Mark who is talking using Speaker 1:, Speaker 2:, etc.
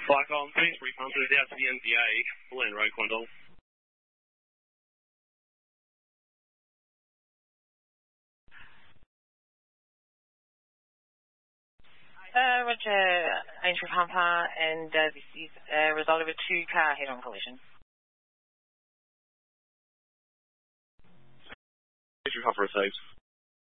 Speaker 1: Flycom, thanks for reconsidered out to the NVA, Bull Road, Quandol.
Speaker 2: Roger, Ainsworth Humper, and this is a result of a two-car head-on collision.
Speaker 1: Ainsworth Humper received.